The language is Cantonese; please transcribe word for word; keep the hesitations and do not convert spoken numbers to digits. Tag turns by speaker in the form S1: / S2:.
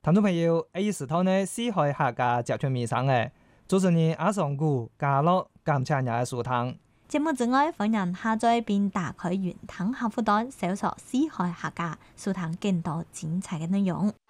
S1: 聽眾朋友，呢一時頭呢，四海客家集團面上嘅主持人阿尚古加樂感謝日嘅收聽。
S2: 節目之外，歡迎下載並打開雲端客戶端，搜索四海客家，收聽更多精彩嘅內容。